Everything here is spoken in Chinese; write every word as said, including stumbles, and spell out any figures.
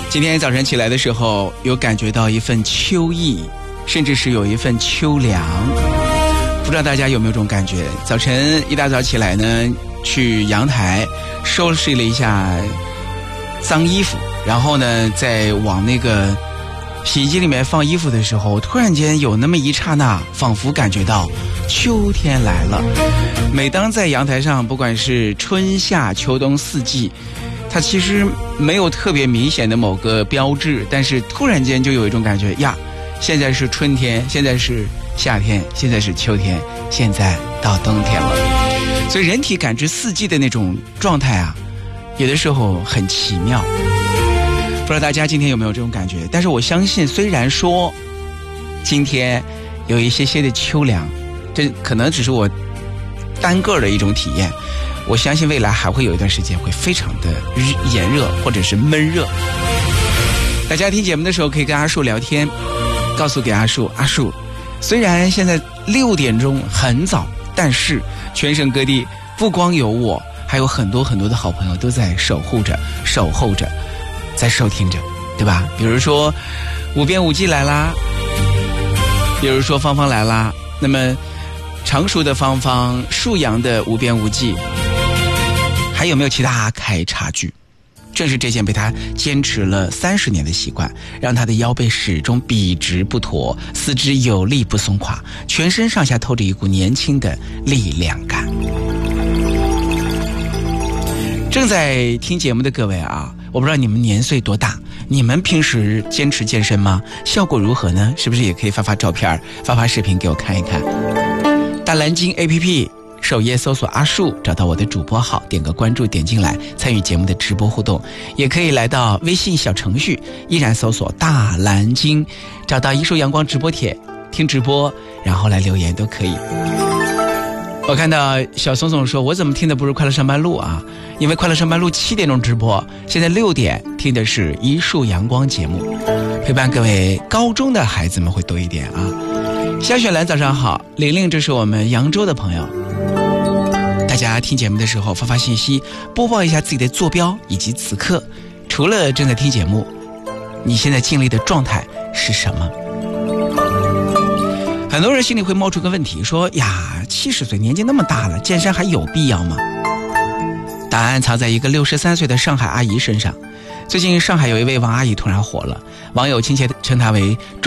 今天早晨起来的时候，有感觉到一份秋意，甚至是有一份秋凉。不知道大家有没有这种感觉？早晨一大早起来呢，去阳台收拾了一下脏衣服，然后呢，再往那个洗衣机里面放衣服的时候，突然间有那么一刹那，仿佛感觉到秋天来了。每当在阳台上，不管是春夏秋冬四季，它其实没有特别明显的某个标志，但是突然间就有一种感觉呀，现在是春天，现在是夏天，现在是秋天，现在到冬天了。所以人体感知四季的那种状态啊，有的时候很奇妙。不知道大家今天有没有这种感觉？但是我相信，虽然说今天有一些些的秋凉，这可能只是我单个的一种体验，我相信未来还会有一段时间会非常的炎热或者是闷热。大家听节目的时候可以跟阿树聊天，告诉给阿树，阿树虽然现在六点钟很早，但是全省各地不光有我，还有很多很多的好朋友都在守护着守候着，在收听着，对吧？比如说五边五季来啦，比如说芳芳来啦，那么成熟的芳芳，沭阳的无边无际，还有没有其他开茶具？正是这件被他坚持了三十年的习惯，让他的腰背始终笔直不驼，四肢有力不松垮，全身上下透着一股年轻的力量感。正在听节目的各位啊，我不知道你们年岁多大，你们平时坚持健身吗？效果如何呢？是不是也可以发发照片，发发视频给我看一看？大蓝鲸 A P P 首页搜索阿树，找到我的主播号，点个关注，点进来参与节目的直播互动。也可以来到微信小程序，依然搜索大蓝鲸，找到一树阳光直播帖，听直播，然后来留言都可以。我看到小松松说，我怎么听的不是快乐上班路啊？因为快乐上班路七点钟直播，现在六点听的是一树阳光节目，陪伴各位高中的孩子们会多一点啊。夏雪兰早上好，玲玲这是我们扬州的朋友。大家听节目的时候发发信息，播报一下自己的坐标，以及此刻除了正在听节目，你现在经历的状态是什么？很多人心里会冒出个问题，说呀，七十岁年纪那么大了，健身还有必要吗？答案藏在一个六十三岁的上海阿姨身上。最近上海有一位王阿姨突然火了，网友亲切称她为